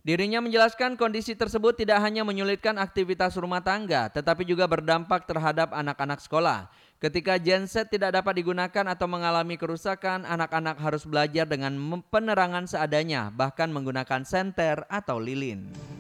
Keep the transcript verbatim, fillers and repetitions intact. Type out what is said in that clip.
Dirinya menjelaskan kondisi tersebut tidak hanya menyulitkan aktivitas rumah tangga, tetapi juga berdampak terhadap anak-anak sekolah. Ketika genset tidak dapat digunakan atau mengalami kerusakan, anak-anak harus belajar dengan mem- penerangan seadanya, bahkan menggunakan senter atau lilin.